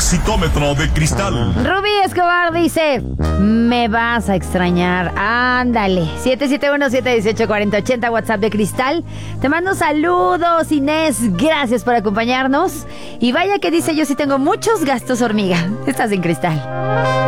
Psicómetro de cristal. Rubí Escobar dice: me vas a extrañar. Ándale. 771-718-4080, WhatsApp de cristal. Te mando saludos, Inés. Gracias por acompañarnos. Y vaya que dice: yo sí tengo muchos gastos hormiga. Estás en cristal.